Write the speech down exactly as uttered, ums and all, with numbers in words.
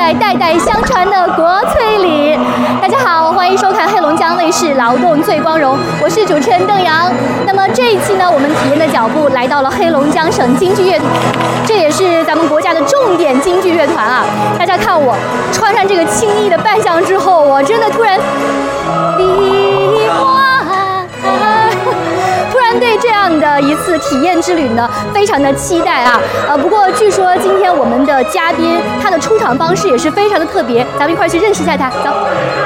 代代代相传的国粹礼。大家好，欢迎收看黑龙江卫视《劳动最光荣》，我是主持人邓阳。那么这一期呢，我们体验的脚步来到了黑龙江省京剧乐团，这也是咱们国家的重点京剧乐团啊。大家看我穿上这个青衣的扮相之后，我真的突然梨花开。突然对这样的一次体验之旅呢，非常的期待啊！呃，不过据说今天我们的嘉宾他的出场方式也是非常的特别，咱们一块儿去认识一下他，走。